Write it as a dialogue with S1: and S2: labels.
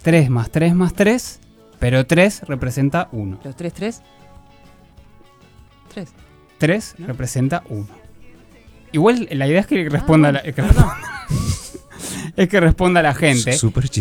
S1: 3 más 3 más 3, pero 3 representa 1.
S2: Los 3, 3.
S1: 3
S2: ¿No?
S1: representa 1. Igual la idea es que responda
S2: bueno,
S1: es que responda la gente.
S3: Súper